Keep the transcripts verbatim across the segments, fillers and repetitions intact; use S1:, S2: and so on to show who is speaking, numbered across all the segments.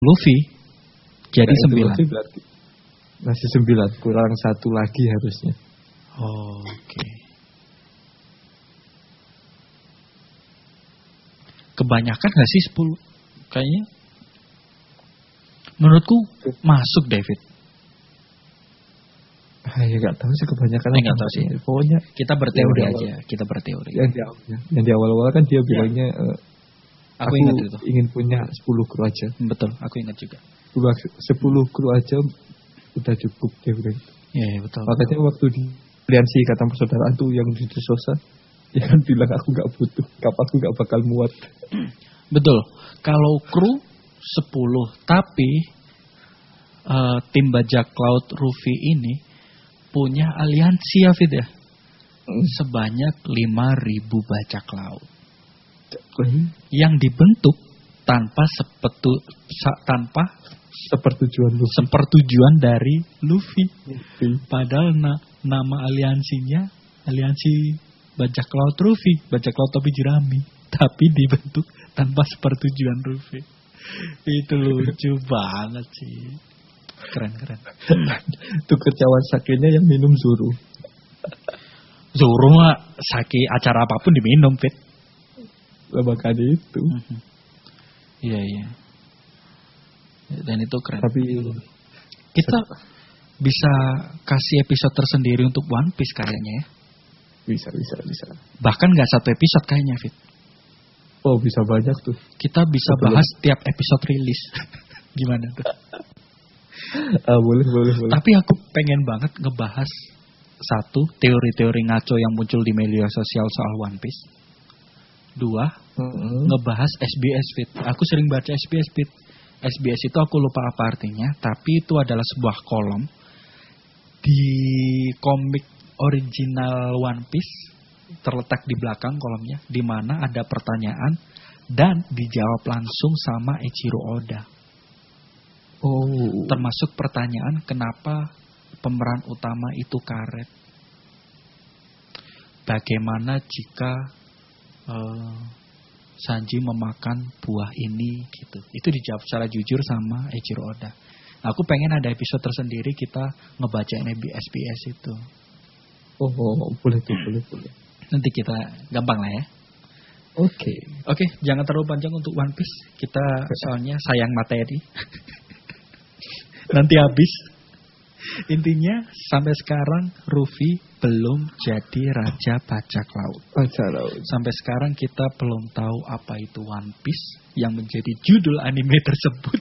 S1: Luffy jadi
S2: Nah,
S1: sembilan.
S2: Luffy berarti masih sembilan, kurang satu lagi harusnya.
S1: Oh, oke. Okay. Kebanyakan gak sih sepuluh? Kayaknya menurutku masuk, David.
S2: Ah, ya gak tahu sih kebanyakan.
S1: Eh, gak tahu sih.
S2: Pokoknya
S1: kita berteori
S2: ya,
S1: aja, kita berteori.
S2: Yang di, yang di awal-awal kan dia bilangnya ya. uh,
S1: aku,
S2: aku
S1: ingat itu.
S2: ingin punya sepuluh kru aja.
S1: Betul, aku ingat juga.
S2: sepuluh kru aja udah cukup dia bilang.
S1: Iya, ya, betul.
S2: Makanya betul. Waktu di aliansi Ikatan Persaudaraan tuh yang di Dressrosa, dia kan bilang aku gak butuh, kapalku gak bakal muat.
S1: Betul. Kalau kru sepuluh, tapi uh, tim bajak laut Luffy ini punya aliansi ya, Fit ya. Hmm. Sebanyak lima ribu bajak laut. Hmm. Yang dibentuk tanpa sepetu tanpa
S2: sepertujuan Luffy.
S1: Sepertujuan dari Luffy. Luffy. Padahal na nama aliansinya aliansi bajak laut Luffy, bajak laut topi jerami, tapi dibentuk tanpa sepertujuan Luffy. Itu lucu banget sih. Keren-keren.
S2: Itu kecawan sakenya yang minum Zoro.
S1: Zoro mah sake acara apapun diminum, Fit.
S2: Lah makanya itu.
S1: Iya, iya. Dan itu keren.
S2: Tapi
S1: kita bisa kasih episode tersendiri untuk One Piece kayaknya ya.
S2: Bisa, bisa, bisa.
S1: Bahkan gak satu episode kayaknya, Fit.
S2: Oh, bisa banyak tuh.
S1: Kita bisa Sebelum. bahas tiap episode rilis. Gimana tuh?
S2: Ah, boleh, boleh, boleh.
S1: Tapi aku pengen banget ngebahas satu, teori-teori ngaco yang muncul di media sosial soal One Piece. Dua, mm-hmm. ngebahas S B S, Fit. Aku sering baca S B S, Fit. S B S itu aku lupa apa artinya, tapi itu adalah sebuah kolom di komik original One Piece, terletak di belakang kolomnya, di mana ada pertanyaan dan dijawab langsung sama Eiichiro Oda.
S2: Oh,
S1: termasuk pertanyaan kenapa pemeran utama itu karet? Bagaimana jika uh, Sanji memakan buah ini gitu? Itu dijawab secara jujur sama Eiichiro Oda. Aku pengen ada episode tersendiri kita ngebacain S B S itu.
S2: Oh, oh, boleh tuh, boleh, boleh.
S1: Nanti kita gampang lah ya.
S2: Oke. Okay.
S1: Oke, okay, jangan terlalu panjang untuk One Piece. Kita soalnya sayang materi. Nanti habis. Intinya sampai sekarang Luffy belum jadi raja bajak laut.
S2: Bajak laut.
S1: Sampai sekarang kita belum tahu apa itu One Piece yang menjadi judul anime tersebut.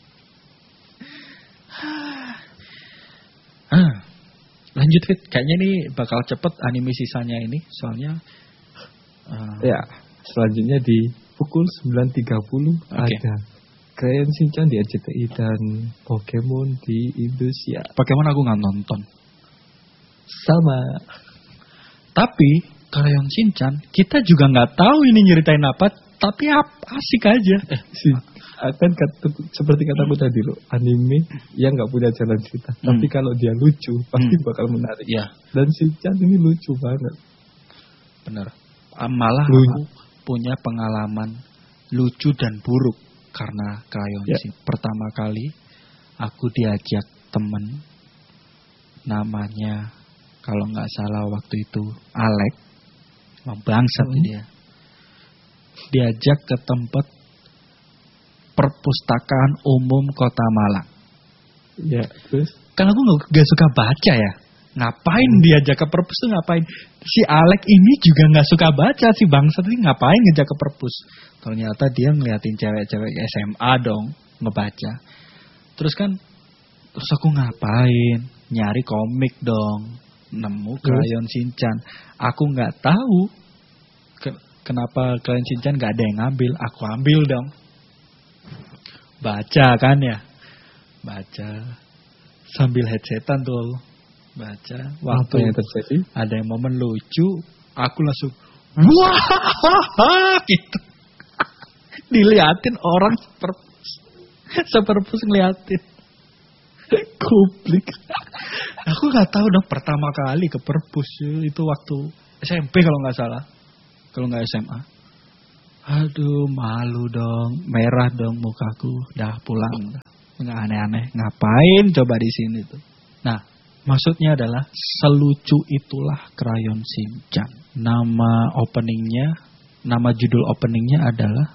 S1: ah. Lanjut, Fit. Kayaknya ini bakal cepet anime sisanya ini. Soalnya
S2: uh, ya, selanjutnya di pukul sembilan tiga puluh okay. ada Crayon Shinchan di R C T I dan Pokemon di Indosiar.
S1: Pokemon aku nggak nonton.
S2: Sama.
S1: Tapi Crayon Shinchan kita juga nggak tahu ini nyeritain apa. Tapi asik aja.
S2: Eh, si, kan kata, seperti kataku tadi loh, anime yang nggak punya jalan cerita. Hmm. Tapi kalau dia lucu pasti hmm. bakal menarik.
S1: Ya.
S2: Dan Shinchan ini lucu banget.
S1: Bener. Malah lucu. Aku punya pengalaman lucu dan buruk. Karena Crayon ya. Shinchan. Pertama kali aku diajak temen, namanya kalau nggak salah waktu itu Alek, bangsat hmm. dia. Diajak ke tempat perpustakaan umum Kota Malang.
S2: Ya, terus?
S1: Kan aku nggak suka baca ya. Ngapain hmm. diajak ke perpus tuh ngapain? Si Alek ini juga nggak suka baca, si bangsat ini ngapain ngejak ke perpus? Ternyata dia ngeliatin cewek-cewek S M A dong ngebaca. Terus kan, terus aku ngapain? Nyari komik dong, nemu Crayon Shinchan. Aku nggak tahu ke, kenapa Crayon Shinchan nggak ada yang ngambil. Aku ambil dong. Baca kan ya, baca sambil headsetan tuh. Baca, waktu
S2: yang terjadi
S1: ada yang momen lucu, aku langsung wah gitu. Diliatin orang seperpus, seperpus ngeliatin. Kublik. Aku nggak tahu dong pertama kali ke perpus itu waktu S M P kalau nggak salah, kalau nggak S M A. Aduh, malu dong, merah dong mukaku. Dah pulang. Nggak aneh-aneh. Ngapain coba di sini tuh? Nah, maksudnya adalah selucu itulah Crayon Shinchan. Nama openingnya, nama judul openingnya adalah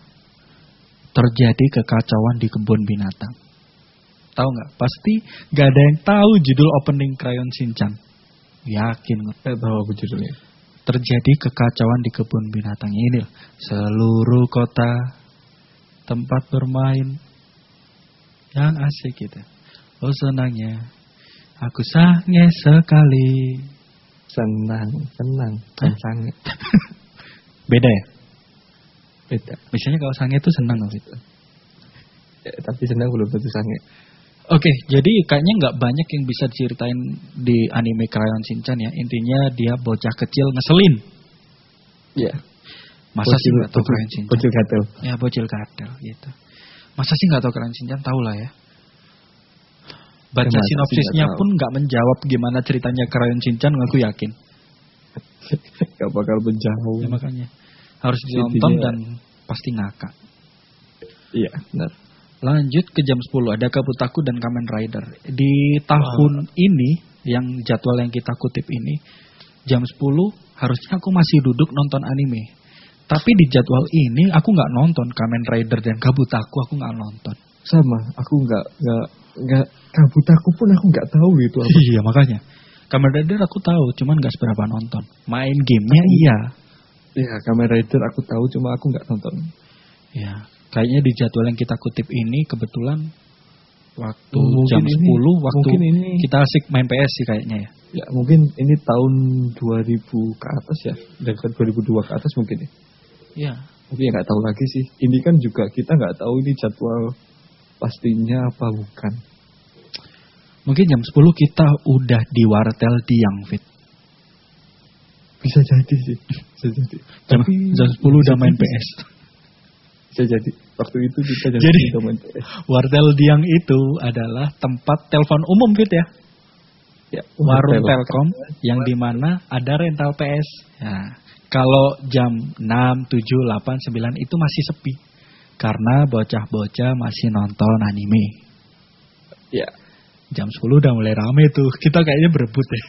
S1: Terjadi Kekacauan di Kebun Binatang. Tahu nggak? Pasti nggak ada yang tahu judul opening Crayon Shinchan. Yakin nggak
S2: tahu apa judulnya?
S1: Terjadi kekacauan di kebun binatang ini. Seluruh kota tempat bermain yang asik gitu. Oh senangnya, aku sange sekali.
S2: Senang, senang, kan sange.
S1: Beda ya?
S2: Beda.
S1: Biasanya kalau sange itu senang gitu.
S2: Ya, tapi senang belum tentu sange.
S1: Oke, okay, jadi kayaknya nggak banyak yang bisa diceritain di anime Crayon Shinchan ya. Intinya dia bocah kecil ngeselin.
S2: Iya.
S1: Masa bocil, sih nggak tahu Crayon Shinchan?
S2: Bocil gatel.
S1: Ya bocil gatel gitu. Masa sih nggak tahu Crayon Shinchan? Tahu lah ya. Baca ya, sinopsisnya pun nggak menjawab gimana ceritanya Crayon Shinchan, aku yakin.
S2: Gak bakal menjawab.
S1: Ya, makanya harus ditonton dan pasti ngakak.
S2: Iya, benar.
S1: Lanjut ke jam sepuluh, ada Kabutaku dan Kamen Rider. Di tahun wow. ini, yang jadwal yang kita kutip ini, jam sepuluh harusnya aku masih duduk nonton anime. Tapi di jadwal ini, aku nggak nonton Kamen Rider dan Kabutaku, aku nggak nonton.
S2: Sama, aku nggak, nggak, nggak, Kabutaku pun aku nggak tahu itu apa.
S1: Iya, makanya. Kamen Rider aku tahu, cuman nggak seberapa nonton. Main gamenya iya.
S2: Iya, Kamen Rider aku tahu, cuma aku nggak nonton.
S1: Iya. Kayaknya di jadwal yang kita kutip ini kebetulan waktu mungkin jam sepuluh ini, waktu ini, kita asik main P S sih kayaknya ya.
S2: Ya mungkin ini tahun dua ribu ke atas ya, dari dua ribu dua ke atas mungkin ya.
S1: Iya.
S2: Tapi ya nggak tahu lagi sih. Ini kan juga kita nggak tahu ini jadwal pastinya apa bukan.
S1: Mungkin jam sepuluh kita udah di wartel Diang Fit.
S2: Bisa jadi sih. Bisa jadi.
S1: Jam, Tapi jam sepuluh udah main P S.
S2: Bisa jadi waktu itu kita
S1: jadi wartel Diang itu adalah tempat telepon umum Fit ya, ya warung Telkom yang dimana ada rental P S. Nah, kalau jam enam, tujuh, delapan, sembilan itu masih sepi karena bocah-bocah masih nonton anime.
S2: Ya,
S1: jam sepuluh udah mulai rame tuh, kita kayaknya berebut ya.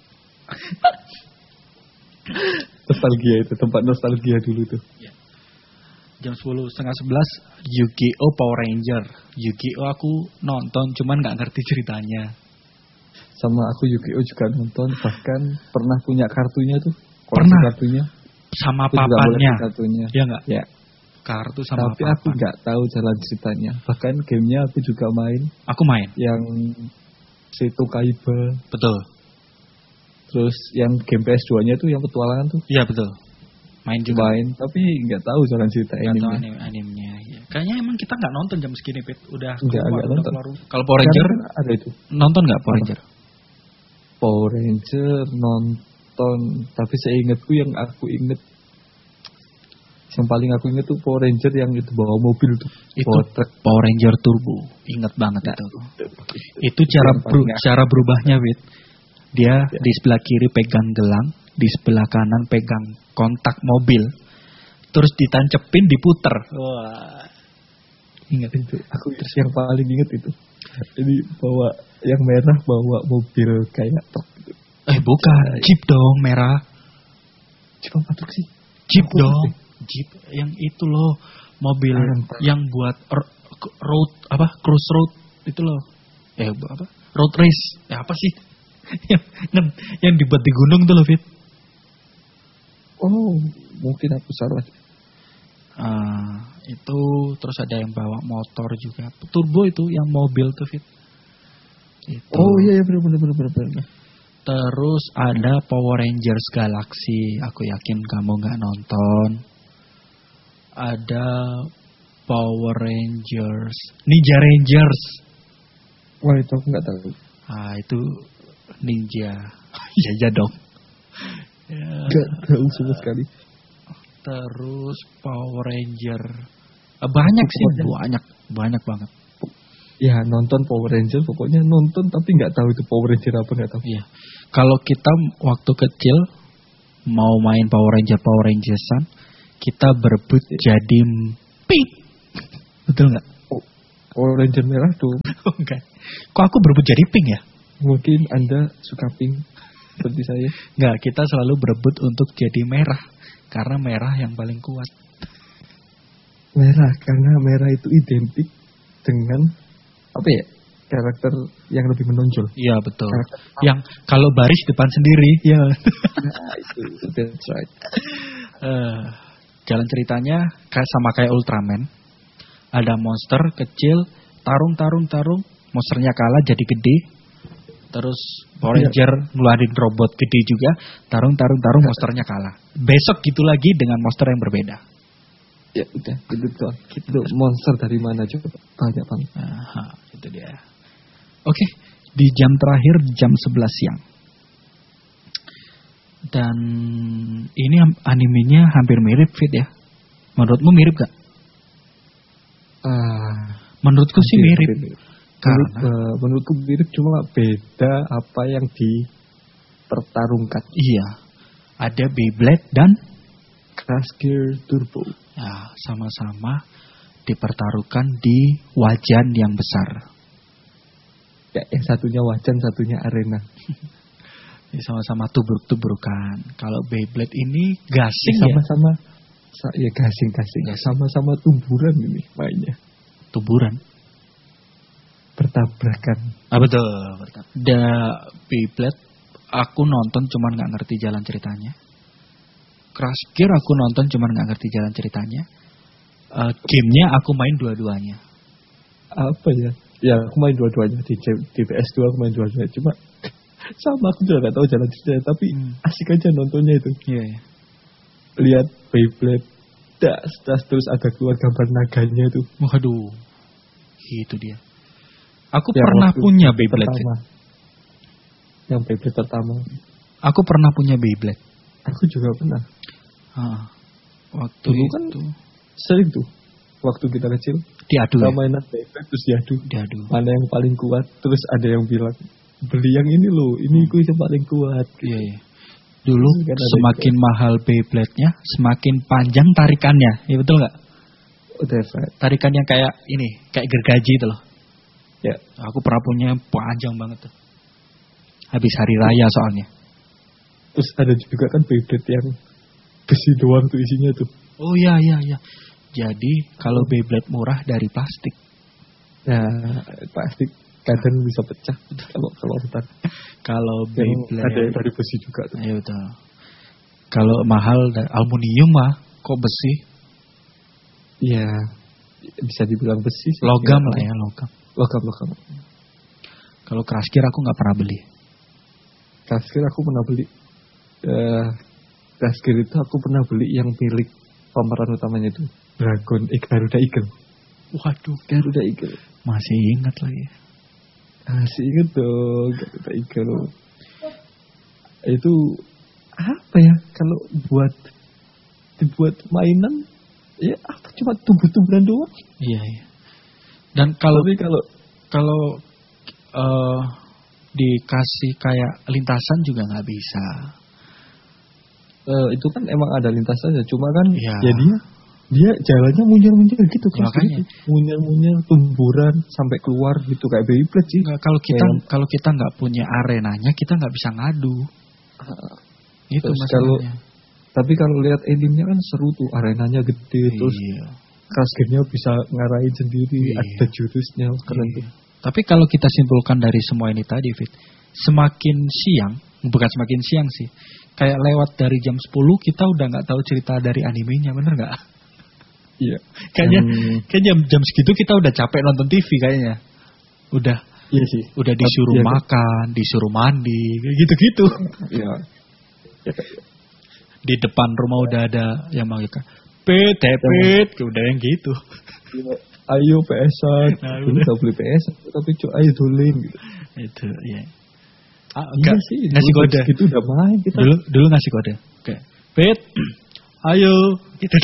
S2: Nostalgia itu tempat nostalgia dulu tuh. Ya.
S1: Jam sepuluh setengah sebelas Yu-Gi-Oh Power Ranger. Yu-Gi-Oh aku nonton cuman nggak ngerti ceritanya.
S2: Sama aku Yu-Gi-Oh juga nonton, bahkan pernah punya kartunya tuh.
S1: Pernah
S2: kartunya
S1: sama papannya.
S2: Kartunya.
S1: Ya nggak?
S2: Ya.
S1: Kartu sama
S2: Tapi papan. Aku nggak tahu jalan ceritanya. Bahkan gamenya aku juga main.
S1: Aku main.
S2: Yang Seto Kaiba.
S1: Betul.
S2: Terus yang game P S dua-nya tuh yang petualangan tuh.
S1: Iya betul. Main juga.
S2: Main, tapi nggak tahu jalan cerita
S1: anime. Anim, animenya. Ya. Kayaknya emang kita nggak nonton jam segini, Pit. Udah
S2: keluar,
S1: udah
S2: nonton.
S1: Kalau Power Ranger
S2: kan ada itu.
S1: Nonton nggak Power Ranger?
S2: Power Ranger nonton, tapi saya ingatku yang aku inget, yang paling aku inget tuh Power Ranger yang itu bawa mobil tuh.
S1: Itu Power Ranger Turbo. Ingat banget nah, itu. Itu, itu cara beru, cara berubahnya, Pit. Dia ya. Di sebelah kiri pegang gelang, di sebelah kanan pegang kontak mobil, terus ditancepin diputer. Wah,
S2: ingat itu. Aku terus yang paling inget itu. Jadi bawa yang merah bawa mobil kayak truk. Gitu.
S1: Eh bukan, ya, Jeep ya. Dong merah.
S2: Jeep apa truk sih?
S1: Jeep aku dong. Sih. Jeep yang itu loh, mobil ah, yang buat road apa cruise road itu loh. Eh apa? Road race. Eh apa sih? yang, yang dibuat di gunung tuh loh Fit.
S2: Oh, mungkin aku salah.
S1: Uh, itu terus ada yang bawa motor juga. Turbo itu yang mobil tuh Fit. Itu.
S2: Oh iya, iya benar benar benar benar.
S1: Terus ada Power Rangers Galaxy. Aku yakin kamu nggak nonton. Ada Power Rangers Ninja Rangers.
S2: Wah itu aku nggak tahu.
S1: Ah itu ninja. Ya ya dong.
S2: Ya. Gak tahu sama sekali.
S1: Terus Power Ranger banyak sih, banyak banyak banget.
S2: Ya nonton Power Ranger, pokoknya nonton tapi nggak tahu itu Power Ranger apa nggak tahu.
S1: Iya. Kalau kita waktu kecil mau main Power Ranger Power Rangersan, kita berebut jadi pink. Betul nggak?
S2: Oh, orange dan merah tuh.
S1: Oh, enggak. Kok aku berebut jadi pink ya?
S2: Mungkin Anda suka pink seperti saya.
S1: Enggak, kita selalu berebut untuk jadi merah. Karena merah yang paling kuat.
S2: Merah, karena merah itu identik dengan apa ya? Karakter yang lebih menonjol.
S1: Iya, betul. Karakter yang kalau baris depan sendiri, ya.
S2: Nah, itu that's right.
S1: Uh, jalan ceritanya kayak sama kayak Ultraman. Ada monster kecil, tarung-tarung-tarung, monsternya kalah jadi gede. Terus Power Ranger ya. Ngeluarin robot gede juga, tarung-tarung-tarung, monsternya kalah. Besok gitu lagi dengan monster yang berbeda.
S2: Ya udah, itu tuh. Itu monster dari mana coba? Banyak banget.
S1: Aha, itu dia. Oke, di jam terakhir jam sebelas siang. Dan ini animenya hampir mirip Fit ya. Menurutmu mirip gak?
S2: Uh,
S1: Menurutku sih mirip.
S2: mirip. Karena Menurut, uh, menurutku mirip, cuma beda apa yang dipertarungkan.
S1: Iya. Ada Beyblade dan
S2: Crash Gear Turbo.
S1: Ya, sama-sama dipertaruhkan di wajan yang besar.
S2: Ya, yang satunya wajan, satunya arena.
S1: Sama-sama tubruk-tubrukan. Kalau Beyblade ini gasing
S2: ya? Sama-sama, ya gasing-gasing. Ya, sama-sama tumburan ini mainnya.
S1: Tumburan?
S2: Bertabrakan.
S1: Ah, betul. Da Beyblade, aku nonton cuman gak ngerti jalan ceritanya. Crash Gear aku nonton cuman gak ngerti jalan ceritanya. Uh, gamenya aku main dua-duanya.
S2: Apa ya? Ya, aku main dua-duanya. Di, di P S dua aku main dua-duanya. Cuma sama, aku juga gak tahu jalan ceritanya. Tapi hmm. asik aja nontonnya itu.
S1: Iya, yeah, yeah.
S2: Lihat Beyblade. Das, das, terus ada keluar gambar naganya tuh.
S1: Waduh. Itu dia. Aku ya, pernah punya Beyblade.
S2: Pertama. Yang Beyblade pertama.
S1: Aku pernah punya Beyblade.
S2: Aku juga pernah.
S1: Ah, waktu
S2: dulu
S1: itu
S2: kan sering tuh. Waktu kita kecil.
S1: Diadu ya?
S2: Mainan Beyblade terus diadu.
S1: Diadu.
S2: Mana yang paling kuat. Terus ada yang bilang, beli yang ini loh. Ini hmm. yang paling kuat.
S1: Gitu. Iya, iya. Dulu kan semakin mahal Beyblade-nya, semakin panjang tarikannya. Iya betul nggak?
S2: Oh, right.
S1: Tarikannya kayak ini, kayak gergaji itu loh.
S2: Ya.
S1: Aku pernah punya panjang banget tuh. Habis hari raya soalnya.
S2: Terus ada juga kan Beyblade yang besi doang tuh isinya tuh.
S1: Oh iya iya iya. Jadi kalau Beyblade murah dari plastik.
S2: Nah, plastik kadang bisa pecah kalau kalau ntar.
S1: Kalau Beyblade
S2: ada dari besi juga tuh.
S1: Iya betul. Kalau mahal aluminium mah kok besi?
S2: Iya, bisa dibilang besi sih.
S1: Logam ya, lah ya, logam.
S2: Logam logam.
S1: Kalau Crash Gear aku nggak pernah beli.
S2: Crash Gear aku pernah beli. Uh, Crash Gear itu aku pernah beli yang milik pemeran utamanya itu Dragon eh, Garuda Eagle.
S1: Waduh,
S2: Garuda Eagle.
S1: Masih ingat lagi.
S2: Masih ingat dong Garuda Eagle. Itu apa ya? Kalau buat dibuat mainan, ya apa cuma tumbuh-tumbuhan doang.
S1: Iya iya. Dan kalau
S2: Tapi kalau
S1: kalau uh, dikasih kayak lintasan juga nggak bisa.
S2: Uh, itu kan emang ada lintasannya, cuma kan
S1: ya,
S2: ya dia dia jalannya munyer-munyer gitu kan,
S1: makanya
S2: munyer-munyer tumburan sampai keluar gitu kayak Beyblade sih.
S1: Nggak, kalau kita kayak, kalau kita nggak punya arenanya kita nggak bisa ngadu. Uh, itu masalahnya.
S2: Kalau, tapi kalau lihat endingnya kan seru tuh, arenanya gede, iya. Terus Crash Gear-nya bisa ngarahin sendiri, iya. Ada jurusnya keren iya. Tuh.
S1: Tapi kalau kita simpulkan dari semua ini tadi, Fit, semakin siang, bukan semakin siang sih, kayak lewat dari jam sepuluh kita udah nggak tahu cerita dari animenya, bener nggak?
S2: Iya.
S1: Kayaknya, hmm. kayaknya jam, jam segitu kita udah capek nonton T V kayaknya. Udah.
S2: Iya sih.
S1: Udah disuruh iya, makan, disuruh mandi, kayak gitu-gitu.
S2: Iya. Ya.
S1: Di depan rumah udah ada yang manggil Pit, Pit, udah yang gitu.
S2: Ayo P S-an. Nah, dulu gak beli P S, tapi cok ayo dolin gitu.
S1: Itu, iya. Ah,
S2: iya sih,
S1: ngasih kode.
S2: Itu udah main kita.
S1: Dulu dulu ngasih kode. Kayak, Pit, ayo gitu.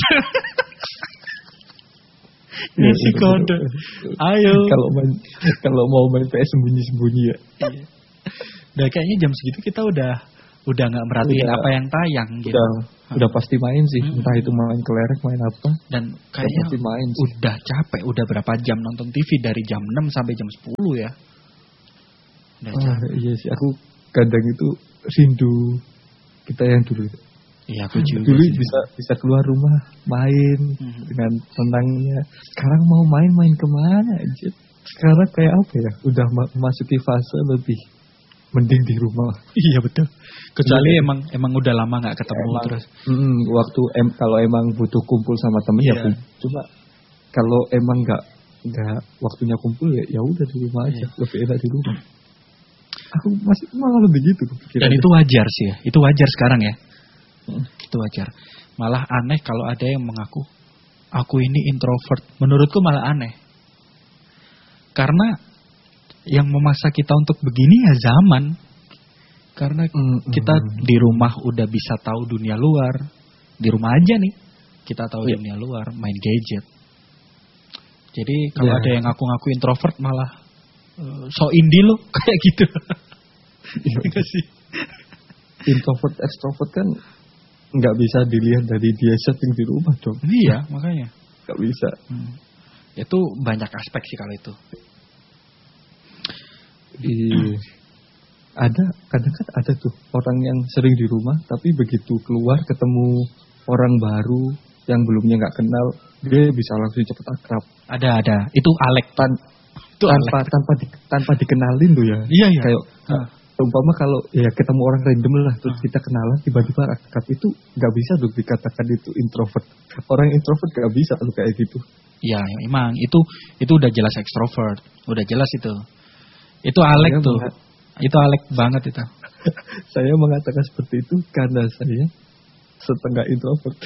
S1: Ngasih kode. Ayo.
S2: Kalau main kalau mau main P S sembunyi-sembunyi ya.
S1: Iya. Nah, kayaknya jam segitu kita udah udah nggak merhatiin
S2: udah,
S1: apa yang tayang gitu.
S2: Udah, udah pasti main sih, hmm. entah itu main kelereng, main apa.
S1: Dan kayaknya pasti main sih. Udah capek, udah berapa jam nonton T V dari jam enam sampai jam sepuluh ya. Udah
S2: oh, capek. Iya sih, aku kadang itu rindu kita yang dulu.
S1: Iya, aku juga.
S2: Dulu sih. bisa bisa keluar rumah main hmm. dengan tenangnya. Sekarang mau main-main kemana aja? Sekarang kayak apa ya? Udah memasuki fase lebih mending di rumah.
S1: Iya betul. Kecuali iya. emang emang udah lama nggak ketemu emang, terus.
S2: Mm, waktu em, kalau emang butuh kumpul sama temen yeah. ya. Cuma kalau emang nggak nggak waktunya kumpul ya ya udah di rumah aja. Yeah. Lebih enak di rumah. Aku masih malah lebih gitu.
S1: Dan itu wajar sih ya. Itu wajar sekarang ya. Hmm. Itu wajar. Malah aneh kalau ada yang mengaku aku ini introvert. Menurutku malah aneh. Karena yang memaksa kita untuk begini ya zaman. Karena mm, kita mm, di rumah udah bisa tahu dunia luar. Di rumah aja nih kita tahu yeah. dunia luar, main gadget. Jadi kalau yeah. ada yang ngaku-ngaku introvert malah uh, so indie lo kayak gitu.
S2: Iya sih. Introvert extrovert kan nggak bisa dilihat dari dia setting di rumah dong.
S1: Iya makanya.
S2: Nggak bisa.
S1: Hmm. Itu banyak aspek sih kalau itu.
S2: Di, ada kadang kan ada tuh orang yang sering di rumah tapi begitu keluar ketemu orang baru yang belumnya nggak kenal dia bisa langsung cepet akrab.
S1: Ada ada itu Alek
S2: Tan, itu tanpa Alek. tanpa di, tanpa dikenalin tuh ya.
S1: Iya iya.
S2: Kayak uh. umpama kalau ya ketemu orang random lah terus uh. kita kenalan tiba-tiba akrab itu nggak bisa tuh dikatakan itu introvert. Orang introvert nggak bisa tuh kayak gitu.
S1: Iya emang itu itu udah jelas ekstrovert udah jelas itu. Itu Alek saya tuh. Mengatakan, itu Alek banget itu.
S2: Saya mengatakan seperti itu karena saya setengah introvert.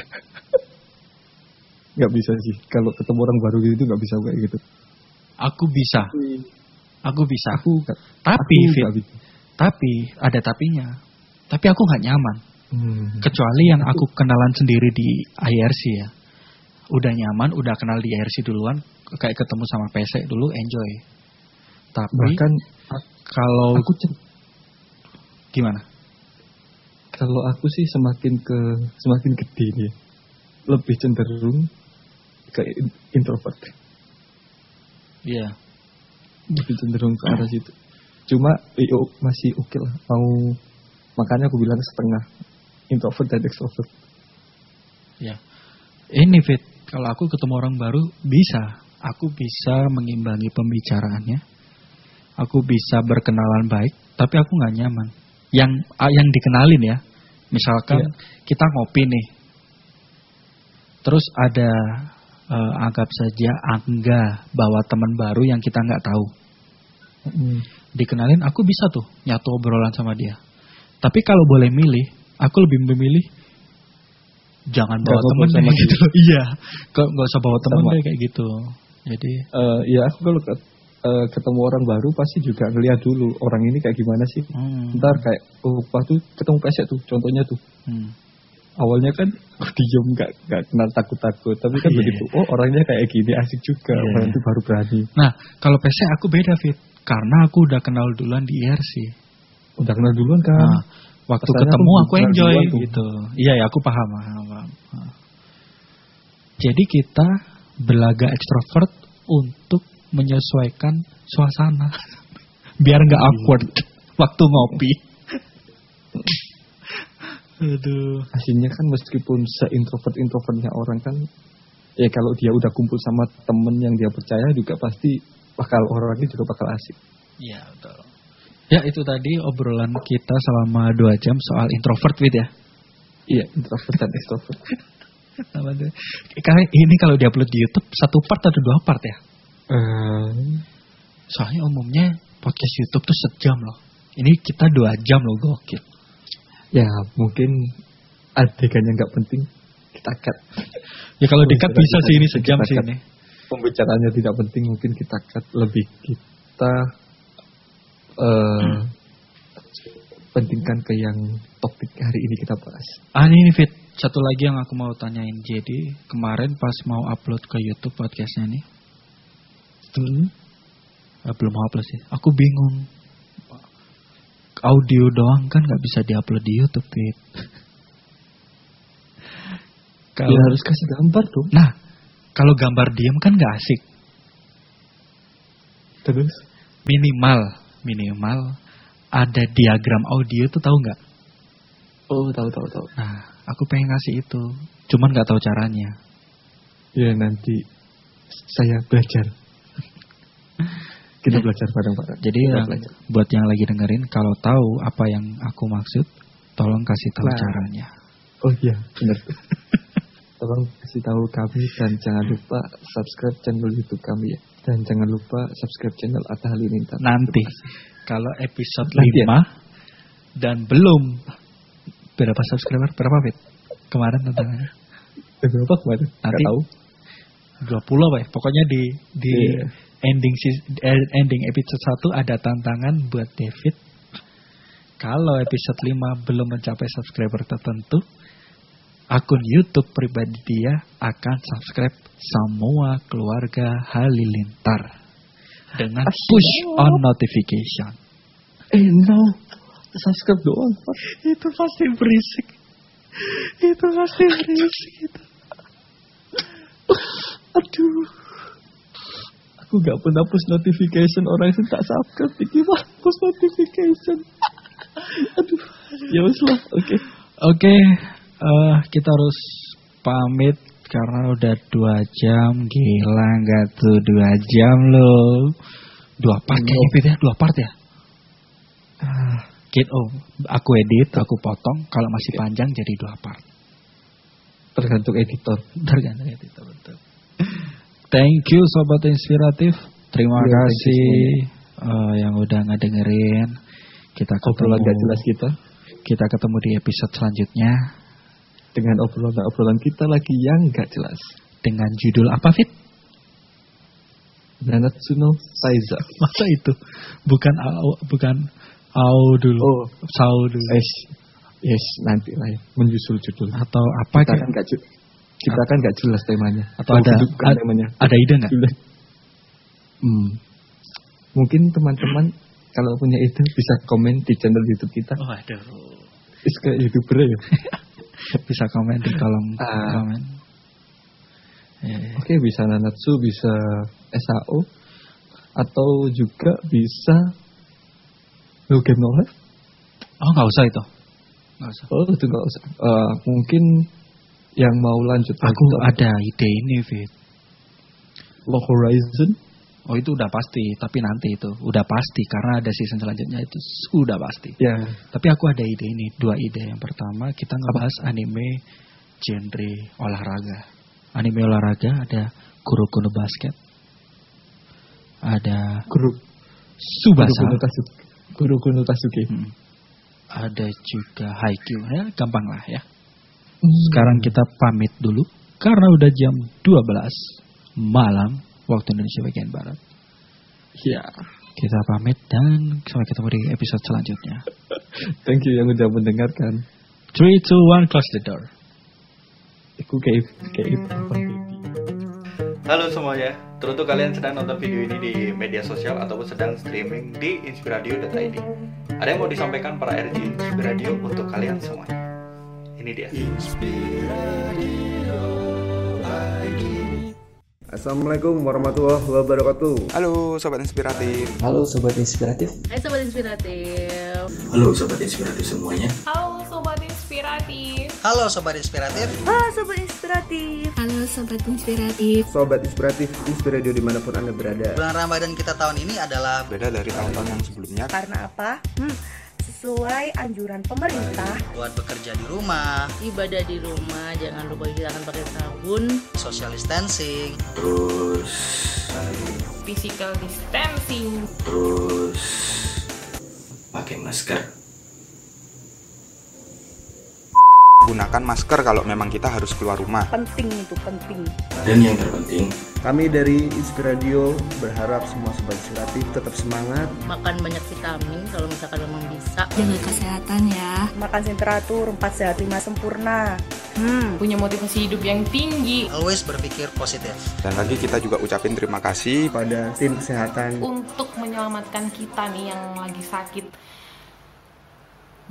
S2: Gak bisa sih. Kalau ketemu orang baru gitu gak bisa kayak gitu.
S1: Aku bisa. Aku bisa.
S2: Aku
S1: tapi,
S2: aku
S1: Fit, bisa. Tapi ada tapinya. Tapi aku gak nyaman. Hmm. Kecuali yang aku kenalan sendiri di I R C ya. Udah nyaman, udah kenal di I R C duluan. Kayak ketemu sama P C dulu, enjoy. Tapi
S2: bahkan
S1: kalau
S2: aku
S1: gimana?
S2: Kalau aku sih semakin ke semakin gede nih, lebih cenderung ke introvert.
S1: Iya. Yeah.
S2: Lebih cenderung ke arah situ. Cuma iyo masih oke okay lah. Mau makanya aku bilang setengah introvert dan extrovert.
S1: Ya. Yeah. Ini Fit, kalau aku ketemu orang baru bisa, aku bisa mengimbangi pembicaraannya. Aku bisa berkenalan baik, tapi aku nggak nyaman. Yang yang dikenalin ya, misalkan yeah. kita ngopi nih, terus ada uh, anggap saja Angga bawa teman baru yang kita nggak tahu, mm. dikenalin, aku bisa tuh nyatu obrolan sama dia. Tapi kalau boleh milih, aku lebih memilih jangan bawa temen deh gitu. Iya, nggak usah bawa temen deh kayak gitu. Jadi,
S2: uh, ya aku kalau Uh, ketemu orang baru pasti juga ngeliat dulu orang ini kayak gimana sih. Hmm. Ntar kayak oh waktu ketemu pesek tuh contohnya tuh. Hmm. Awalnya kan oh, diem nggak nggak kenal takut-takut tapi kan yeah. begitu oh orangnya kayak gini asik juga yeah. orang itu baru berani.
S1: Nah kalau pesek aku beda Fit karena aku udah kenal duluan di I R C.
S2: Udah kenal duluan kan.
S1: Nah, waktu Rasanya ketemu aku, aku enjoy gitu. Iya ya aku paham paham. paham. Nah. Jadi kita belaga ekstrovert untuk menyesuaikan suasana biar nggak awkward waktu ngopi. Aduh.
S2: Aslinya kan meskipun se-introvert introvertnya orang kan, ya kalau dia udah kumpul sama temen yang dia percaya juga pasti bakal orangnya juga bakal asik.
S1: Iya betul. Ya itu tadi obrolan kita selama dua jam soal introvert Wid ya.
S2: Iya introvert dan extrovert.
S1: Ini kalau diupload di YouTube satu part atau dua part ya?
S2: Uh,
S1: Soalnya umumnya podcast YouTube tuh sejam loh. Ini kita dua jam loh, gokil.
S2: Ya mungkin adegannya nggak penting kita cut.
S1: Ya kalau di cut bisa sih ini sejam sih ini.
S2: Pembicaraannya tidak penting mungkin kita cut lebih kita uh, hmm. pentingkan ke yang topik hari ini kita bahas.
S1: Ah ini Fit, satu lagi yang aku mau tanyain. Jadi kemarin pas mau upload ke YouTube podcastnya nih. Hmm. Eh, belum upload sih. Aku bingung. audio doang kan nggak bisa diupload di YouTube, Fit.
S2: Kalau ya, harus kasih gambar dong.
S1: Nah, kalau gambar diam kan nggak asik.
S2: Terus
S1: minimal, minimal ada diagram audio tuh tahu nggak?
S2: Oh, tahu tahu tahu.
S1: Nah, aku pengen kasih itu, cuman nggak tahu caranya.
S2: Ya nanti saya belajar. Kita ya. belajar bareng-bareng.
S1: Jadi yang, buat yang lagi dengerin, kalau tahu apa yang aku maksud, tolong kasih tahu nah. caranya.
S2: Oh iya, benar. Tolong kasih tahu kami dan jangan lupa subscribe channel YouTube kami ya. Dan jangan lupa subscribe channel Atta Halilintar.
S1: Nanti kalau episode lima ya. Dan belum berapa subscriber? Berapa, Fit? Kemarin tantangannya.
S2: Berapa kemarin?
S1: Nanti tahu. dua puluh apa ya? Pokoknya di di yeah. ending ending episode satu ada tantangan buat David. Kalau episode lima belum mencapai subscriber tertentu, akun YouTube pribadi dia akan subscribe semua keluarga Halilintar dengan push on notification.
S2: Eh no, subscribe doang.
S1: Itu pasti berisik. Itu pasti berisik itu.
S2: Aduh, aku gak pernah push notification orang yang tak subscribe. Gimana push notification? Aduh, ya wes lah. Oke,
S1: okay. oke. Okay. Uh, kita harus pamit karena udah dua jam. Gila nggak tuh dua jam loh. Dua part kayaknya Fit ya, dua part ya. Ah, Kit, oh, aku edit, aku potong. Kalau masih panjang jadi dua part.
S2: Tergantung editor.
S1: Tergantung editor betul. Thank you Sobat Inspiratif. Terima ya, kasih uh, yang udah ngedengerin. Kita
S2: obrolan gak jelas kita.
S1: Kita ketemu di episode selanjutnya.
S2: Dengan obrolan-obrolan kita lagi yang gak jelas.
S1: Dengan judul apa, Fit?
S2: Nanatsuno Saiza.
S1: Masa itu? Bukan au, bukan au dulu.
S2: Oh,
S1: sau dulu.
S2: Yes, yes nanti lah ya. Menyusul judul.
S1: Atau apa?
S2: Kita kan gak, kita kan gak jelas temanya.
S1: Atau ada,
S2: bukan temanya.
S1: Ada ide gak?
S2: Hmm. Mungkin teman-teman kalau punya ide bisa komen di channel YouTube kita.
S1: Oh, aduh.
S2: Is kayak YouTuber ya.
S1: Bisa komen di kolom uh, komen.
S2: Ya, ya. Oke, okay, bisa Nanatsu, bisa S A O, atau juga bisa No Game No Life.
S1: Oh, nggak usah itu. Nggak usah.
S2: Oh, itu nggak usah. Uh, mungkin yang mau lanjut.
S1: Aku ada ide ini, Fit.
S2: Log Horizon.
S1: Oh, itu udah pasti, tapi nanti itu udah pasti karena ada season selanjutnya itu sudah pasti.
S2: Ya.
S1: Tapi aku ada ide ini, dua ide. Yang pertama kita ngebahas anime genre olahraga. Anime olahraga ada Kuroko no Basket, ada
S2: Kuro
S1: Tsubasa,
S2: Kuroko no Tasuke,
S1: hmm. ada juga Haikyuu. Ya, gampang lah ya. Hmm. Sekarang kita pamit dulu karena udah jam dua belas malam. Waktu Indonesia bagian Barat.
S2: Ya,
S1: kita pamit dan sampai ketemu di episode selanjutnya.
S2: Thank you yang udah mendengarkan.
S1: three, two, one, close the door.
S2: Aku kayak kayak
S3: Halo semuanya, teruntuk kalian sedang nonton video ini di media sosial ataupun sedang streaming di inspiradio dot i d. Ada yang mau disampaikan para R J Inspiradio untuk kalian semuanya. Ini dia. Inspiradio I D.
S4: Assalamualaikum warahmatullahi wabarakatuh.
S3: Halo Sobat Inspiratif.
S5: Halo Sobat Inspiratif.
S6: Hai Sobat Inspiratif.
S7: Halo Sobat Inspiratif semuanya.
S8: Halo Sobat Inspiratif.
S9: Halo Sobat Inspiratif.
S6: Halo Sobat Inspiratif.
S8: Halo Sobat Inspiratif.
S4: Sobat Inspiratif, Inspiradio dimanapun Anda berada.
S9: Bulan Ramadan kita tahun ini adalah
S3: beda dari tahun-tahun yang sebelumnya.
S6: Karena apa? Hmm. Sesuai anjuran pemerintah
S9: buat bekerja di rumah,
S6: ibadah di rumah, jangan lupa cuci tangan pakai sabun,
S9: social distancing,
S7: terus
S8: physical distancing,
S7: terus pakai masker.
S3: Gunakan masker kalau memang kita harus keluar rumah.
S6: Penting itu, penting.
S7: Dan yang terpenting,
S4: kami dari Inspiradio berharap semua Sobat Inspiratif tetap semangat.
S6: Makan banyak vitamin kalau misalkan memang bisa.
S8: Jaga kesehatan ya.
S6: Makan yang teratur, empat sehat lima sempurna.
S8: Hmm, punya motivasi hidup yang tinggi.
S9: Always berpikir positif.
S3: Dan lagi kita juga ucapin terima kasih
S4: pada tim kesehatan
S8: untuk menyelamatkan kita nih yang lagi sakit.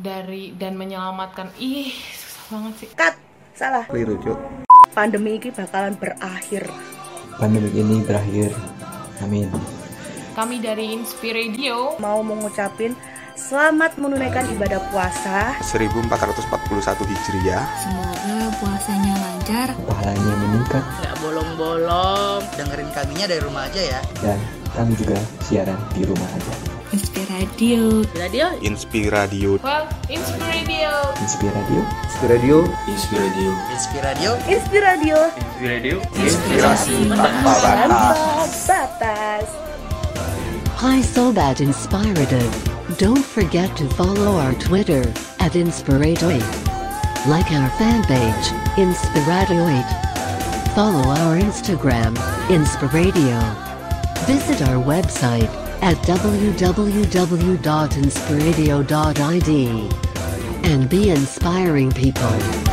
S8: dari dan menyelamatkan. Ih, susah banget sih.
S6: Cut, salah.
S4: Keliru, Cuk.
S6: Pandemi ini bakalan berakhir.
S5: Pandemi ini berakhir. Amin.
S8: Kami dari Inspiradio
S6: mau mengucapin selamat menunaikan ibadah puasa
S10: seribu empat ratus empat puluh satu Hijriah.
S11: Semoga puasanya lancar,
S5: pahalanya meningkat,
S9: gak bolong-bolong. Dengerin kaminya dari rumah aja ya.
S5: Dan kami juga siaran di rumah aja.
S11: Inspiradio.
S8: Radio.
S10: Inspiradio.
S8: Well, Inspiradio.
S5: Inspiradio.
S4: Inspiradio.
S7: Inspiradio.
S9: Inspiradio.
S6: Inspiradio.
S3: Inspiradio.
S10: Inspirasi tanpa
S6: batas.
S12: Hi Sobat Inspirative. Don't forget to follow our Twitter at Inspiradio eight. Like our fan page, Inspiradio eight. Follow our Instagram, Inspiradio. Visit our website at w w w dot inspiradio dot i d and be inspiring people.